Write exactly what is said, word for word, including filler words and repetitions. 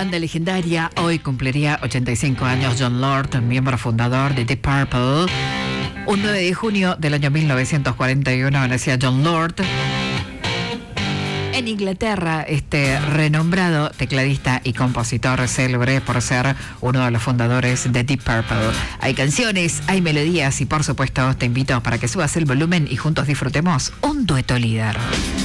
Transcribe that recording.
Banda legendaria, hoy cumpliría ochenta y cinco años Jon Lord, miembro fundador de Deep Purple. Un nueve de junio del año mil novecientos cuarenta y uno nacía Jon Lord. En Inglaterra, este renombrado tecladista y compositor célebre por ser uno de los fundadores de Deep Purple. Hay canciones, hay melodías y por supuesto te invito para que subas el volumen y juntos disfrutemos un dueto líder.